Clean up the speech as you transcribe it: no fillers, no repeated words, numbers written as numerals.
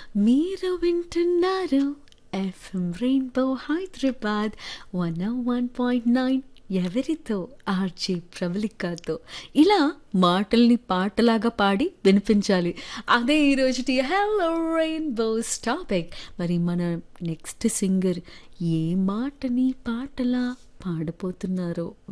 మీరు వింటున్నారు FM rainbow Hyderabad 101.9 ఎవరితో ఆర్జే ప్రవళికతో ఇలా మాటల్ని పాటలాగా పాడి వినిపించాలి. అదే ఈరోజుటి హలో రెయిన్బోస్ టాపిక్. మరి మన నెక్స్ట్ సింగర్ ఏ మాటని పాటలా పాడబోతున్నారో